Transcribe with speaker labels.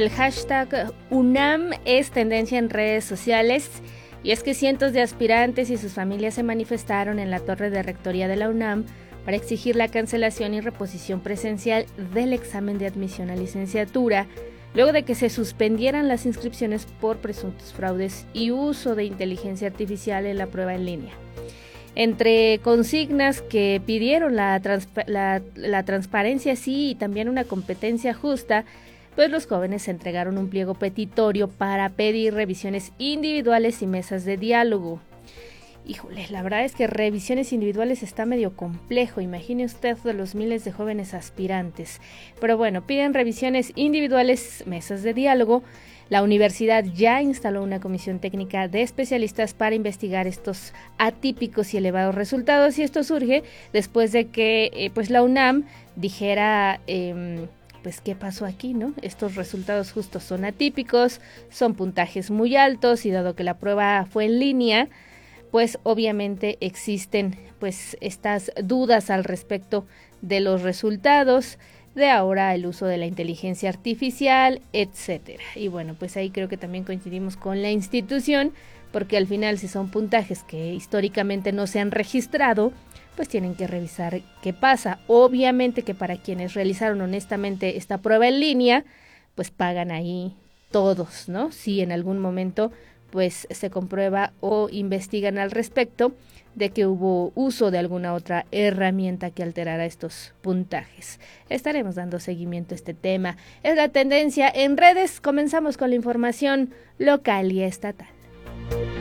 Speaker 1: El hashtag UNAM es tendencia en redes sociales y es que cientos de aspirantes y sus familias se manifestaron en la torre de rectoría de la UNAM para exigir la cancelación y reposición presencial del examen de admisión a licenciatura, luego de que se suspendieran las inscripciones por presuntos fraudes y uso de inteligencia artificial en la prueba en línea. Entre consignas que pidieron la transparencia sí y también una competencia justa, pues los jóvenes entregaron un pliego petitorio para pedir revisiones individuales y mesas de diálogo. Híjole, la verdad es que revisiones individuales está medio complejo, imagine usted de los miles de jóvenes aspirantes. Pero bueno, piden revisiones individuales, mesas de diálogo. La universidad ya instaló una comisión técnica de especialistas para investigar estos atípicos y elevados resultados, y esto surge después de que pues la UNAM dijera pues qué pasó aquí, ¿no? Estos resultados justos son atípicos, son puntajes muy altos y dado que la prueba fue en línea, pues obviamente existen pues estas dudas al respecto de los resultados, de ahora el uso de la inteligencia artificial, etcétera. Y bueno, pues ahí creo que también coincidimos con la institución, porque al final si son puntajes que históricamente no se han registrado, pues tienen que revisar qué pasa. Obviamente que para quienes realizaron honestamente esta prueba en línea, pues pagan ahí todos, ¿no? Si en algún momento pues se comprueba o investigan al respecto de que hubo uso de alguna otra herramienta que alterara estos puntajes. Estaremos dando seguimiento a este tema. Es la tendencia en redes. Comenzamos con la información local y estatal.